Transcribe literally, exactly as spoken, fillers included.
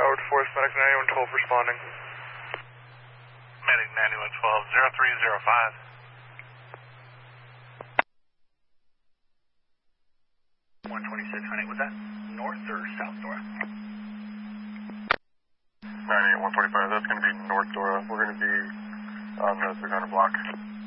Howard Forest, Medic ninety-one twelve responding. Medic ninety-one twelve, zero three zero five. one twenty-six, honey, was that north or south Dora? ninety-eight one forty-five, that's going to be north Dora. We're going to be on the three hundred block.